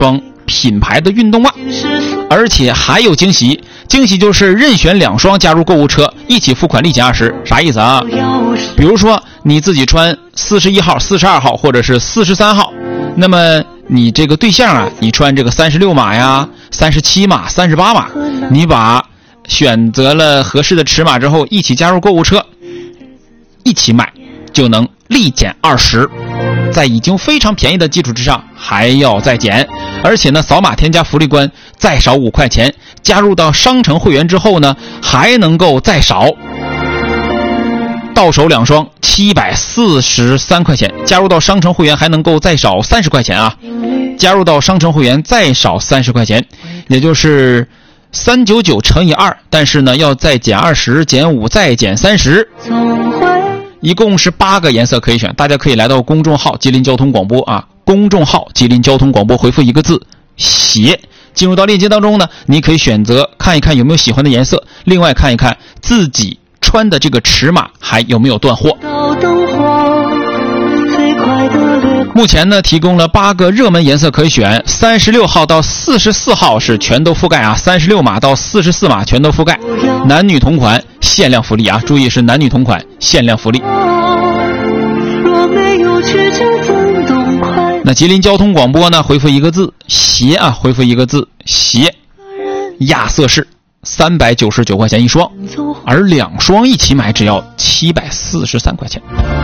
双品牌的运动袜，而且还有惊喜，惊喜就是任选2双加入购物车，一起付款立减20%。啥意思啊？比如说你自己穿41号、42号或者是43号，那么你这个对象啊，你穿这个36码呀、37码、38码，你把选择了合适的尺码之后，一起加入购物车，一起买就能立减20%，在已经非常便宜的基础之上还要再减，而且呢，扫码添加福利关再少5块钱，加入到商城会员之后呢，还能够再少到手2双743块钱，加入到商城会员还能够再少30块钱啊！加入到商城会员再少30块钱，也就是399乘以2，但是呢要再减20、减5、再减30，一共是8个颜色可以选。大家可以来到公众号吉林交通广播啊，公众号吉林交通广播，回复1个字鞋，进入到链接当中呢，你可以选择看一看有没有喜欢的颜色，另外看一看自己穿的这个尺码还有没有断货。目前呢提供了8个热门颜色可以选，36号到44号是全都覆盖啊，36码到44码全都覆盖，男女同款限量福利啊，注意是男女同款限量福利。那吉林交通广播呢，回复1个字鞋啊，回复1个字鞋，亚瑟士399块钱1双，而2双一起买只要743块钱。